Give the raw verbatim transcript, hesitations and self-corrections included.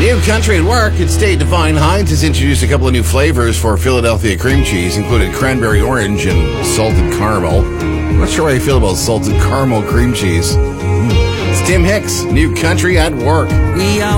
New country at work at State Divine. Heinz has introduced a couple of new flavors for Philadelphia cream cheese, including cranberry orange and salted caramel. I'm not sure how you feel about salted caramel cream cheese. Mm. It's Tim Hicks, New Country at Work. We are